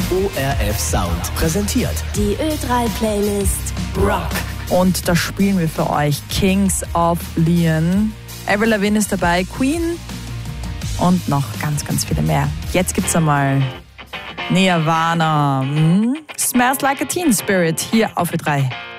ORF Sound präsentiert Die Ö3-Playlist Rock. Und da spielen wir für euch Kings of Leon. Avril Lavigne ist dabei, Queen und noch ganz, ganz viele mehr. Jetzt gibt's einmal Nirvana. Smells Like a Teen Spirit hier auf Ö3.